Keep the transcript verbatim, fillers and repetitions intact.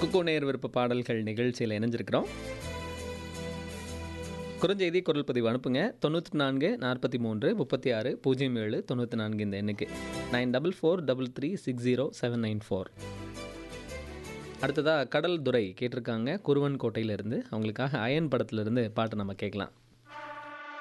குக்கு நேர் விருப்ப பாடல்கள் நிகழ்ச்சியில் இணைஞ்சிருக்கிறோம். குறுஞ்செய்தி குரல் பதிவு அனுப்புங்க. தொண்ணூற்றி நான்கு நாற்பத்தி மூன்று முப்பத்தி ஆறு பூஜ்ஜியம் ஏழு தொண்ணூற்றி நான்கு இந்த எண்ணுக்கு nine double four double three six zero seven nine four. அடுத்ததாக கடல் துரை கேட்டிருக்காங்க குருவன் கோட்டையிலேருந்து. அவங்களுக்காக அயன் படத்துலேருந்து பாட்டு நம்ம கேட்கலாம்.